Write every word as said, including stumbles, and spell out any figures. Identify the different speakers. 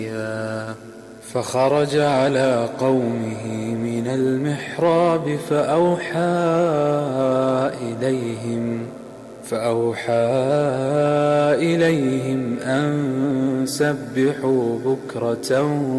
Speaker 1: فخرج على قومه من المحراب فأوحى إليهم فأوحى إليهم أن سبحوا بكرة